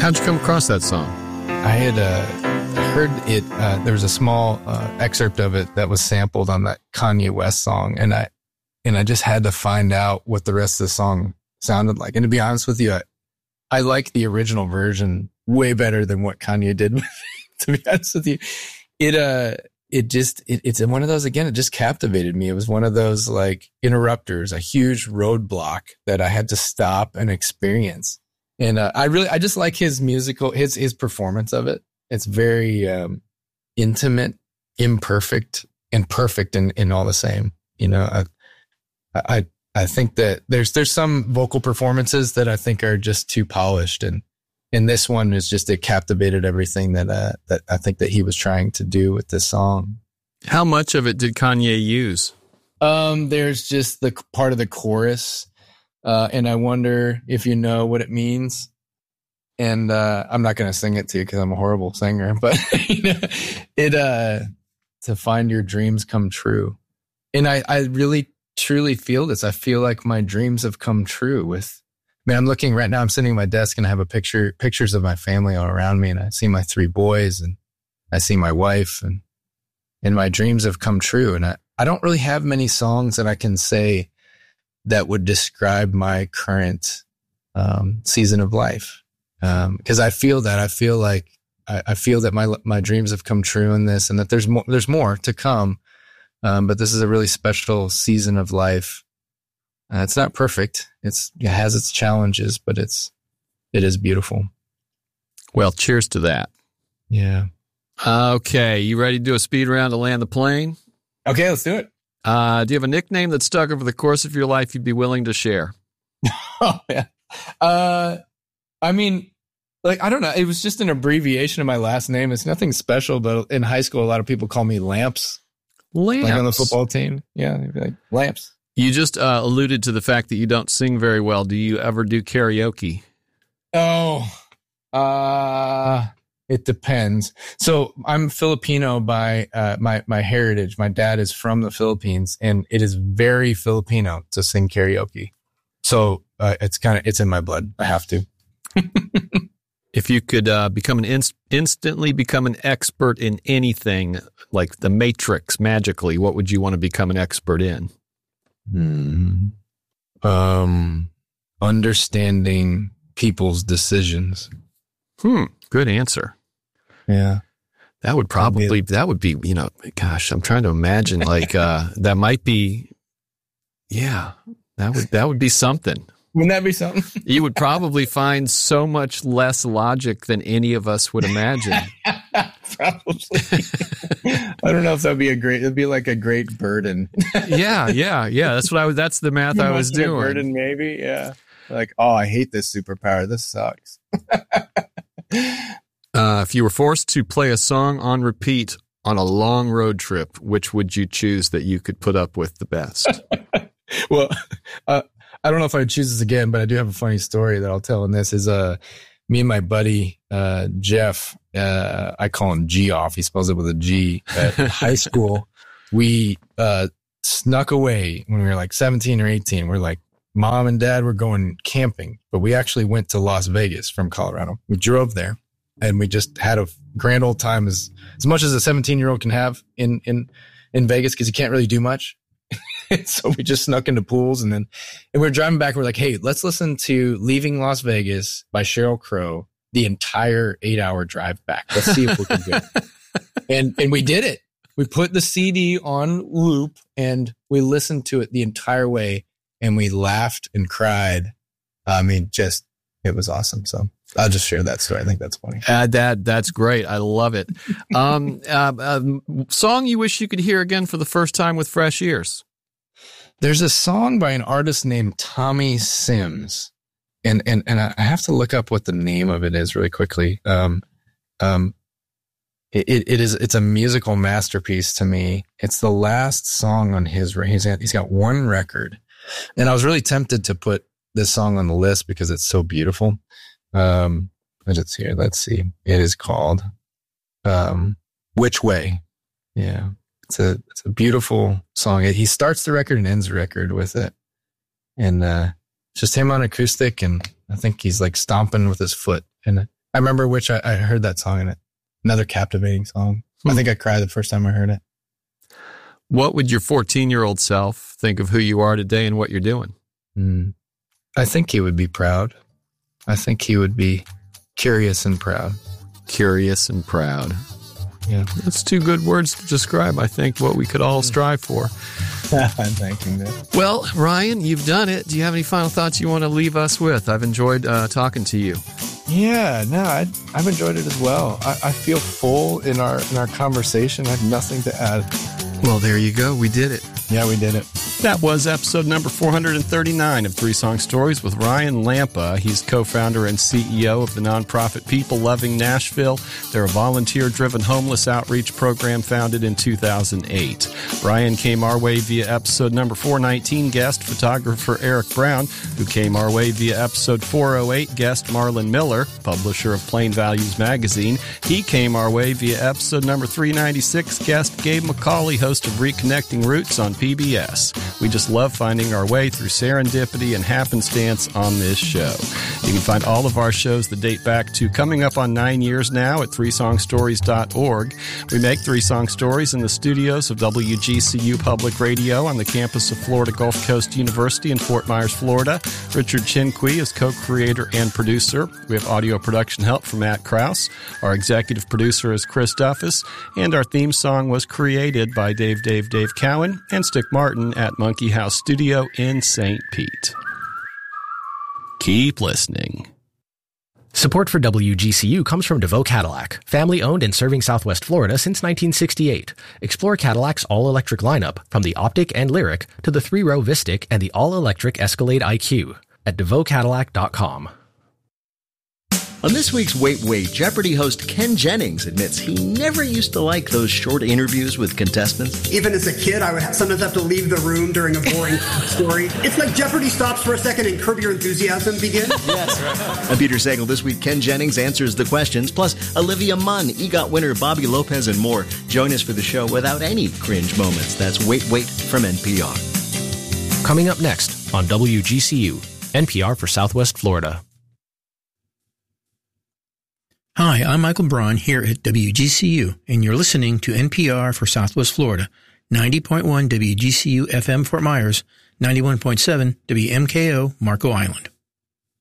How'd you come across that song? I had heard it. There was a small excerpt of it that was sampled on that Kanye West song, and I just had to find out what the rest of the song sounded like. And to be honest with you, I like the original version way better than what Kanye did. To be honest with you, it's one of those, again, it just captivated me. It was one of those like interrupters, a huge roadblock that I had to stop and experience. And I just like his musical, his performance of it. It's very intimate, imperfect, and perfect in all the same. You know, I think that there's some vocal performances that I think are just too polished, and this one is just, it captivated everything that I think that he was trying to do with this song. How much of it did Kanye use? There's just the part of the chorus. And I wonder if you know what it means. And I'm not going to sing it to you because I'm a horrible singer, but to find your dreams come true. And I really truly feel this. I feel like my dreams have come true I'm looking right now, I'm sitting at my desk and I have pictures of my family all around me, and I see my 3 boys and I see my wife, and my dreams have come true. And I don't really have many songs that I can say that would describe my current season of life. Because I feel that. I feel like I feel that my dreams have come true in this, and that there's more to come. But this is a really special season of life. It's not perfect. It has its challenges, but it is beautiful. Well, cheers to that. Yeah. Okay, you ready to do a speed round to land the plane? Okay, let's do it. Do you have a nickname that stuck over the course of your life you'd be willing to share? Oh, yeah. I mean, like, I don't know. It was just an abbreviation of my last name. It's nothing special, but in high school, a lot of people call me Lamps. Lamps? Like on the football team. Yeah, they'd be like, Lamps. You just alluded to the fact that you don't sing very well. Do you ever do karaoke? Oh, it depends. So I'm Filipino by my heritage. My dad is from the Philippines, and it is very Filipino to sing karaoke. So it's in my blood. I have to. If you could instantly become an expert in anything, like the Matrix magically, what would you want to become an expert in? Understanding people's decisions. Good answer. Yeah. That would be, gosh, I'm trying to imagine like, that might be, yeah, that would be something. Wouldn't that be something? You would probably find so much less logic than any of us would imagine. Probably. I don't know if it'd be like a great burden. Yeah. That's the math I was doing. A burden, maybe. Yeah. Like, oh, I hate this superpower. This sucks. If you were forced to play a song on repeat on a long road trip, which would you choose that you could put up with the best? Well, I don't know if I'd choose this again, but I do have a funny story that I'll tell in this. Is me and my buddy Jeff, I call him G off. He spells it with a G. At high school, we snuck away when we were like 17 or 18. We're like, Mom and Dad were going camping, but we actually went to Las Vegas from Colorado. We drove there, and we just had a grand old time, as much as a 17-year-old can have in Vegas, because you can't really do much. So we just snuck into pools, and we were driving back. We're like, hey, let's listen to Leaving Las Vegas by Sheryl Crow, the entire 8-hour drive back. Let's see if we can do it. And we did it. We put the CD on loop, and we listened to it the entire way, and we laughed and cried. I mean, it was awesome. So I'll just share that story. I think that's funny. That's great. I love it. Song you wish you could hear again for the first time with fresh ears? There's a song by an artist named Tommy Sims, and I have to look up what the name of it is really quickly. It's a musical masterpiece to me. It's the last song on he's got one record, and I was really tempted to put this song on the list because it's so beautiful. But it's here. Let's see. It is called Which Way. Yeah. It's a beautiful song. He starts the record and ends the record with it. And it's just him on acoustic, and I think he's like stomping with his foot. And I remember which I heard that song in it. Another captivating song. I think I cried the first time I heard it. What would your 14-year-old self think of who you are today and what you're doing? I think he would be proud. I think he would be curious and proud. Curious and proud. Yeah. That's two good words to describe, I think, what we could all strive for. Thank you, Dave. Well, Ryan, you've done it. Do you have any final thoughts you want to leave us with? I've enjoyed talking to you. Yeah, no, I've enjoyed it as well. I feel full in our conversation. I have nothing to add. Well, there you go. We did it. Yeah, we did it. That was episode number 439 of Three Song Stories with Ryan Lampa. He's co-founder and CEO of the nonprofit People Loving Nashville. They're a volunteer-driven homeless outreach program founded in 2008. Ryan came our way via episode number 419, guest photographer Eric Brown, who came our way via episode 408, guest Marlon Miller, publisher of Plain Values magazine. He came our way via episode number 396, guest Gabe McCauley, host of Reconnecting Roots on PBS. We just love finding our way through serendipity and happenstance on this show. You can find all of our shows that date back to coming up on 9 years now at threesongstories.org. We make Three Song Stories in the studios of WGCU Public Radio on the campus of Florida Gulf Coast University in Fort Myers, Florida. Richard Chinqui is co-creator and producer. We have audio production help from Matt Krause. Our executive producer is Chris Duffus, and our theme song was created by Dave Cowan and Stick Martin at Monkey House Studio in St. Pete. Keep listening. Support for WGCU comes from DeVoe Cadillac, family-owned and serving Southwest Florida since 1968. Explore Cadillac's all-electric lineup, from the Optic and Lyric to the 3-row Vistic and the all-electric Escalade IQ at DeVoeCadillac.com. On this week's Wait, Jeopardy host Ken Jennings admits he never used to like those short interviews with contestants. Even as a kid, I would sometimes have to leave the room during a boring story. It's like Jeopardy stops for a second and Curb Your Enthusiasm begins. Yes, right. I'm Peter Sagal. This week, Ken Jennings answers the questions, plus Olivia Munn, EGOT winner Bobby Lopez, and more. Join us for the show without any cringe moments. That's Wait from NPR. Coming up next on WGCU, NPR for Southwest Florida. Hi, I'm Michael Braun here at WGCU, and you're listening to NPR for Southwest Florida, 90.1 WGCU FM Fort Myers, 91.7 WMKO Marco Island.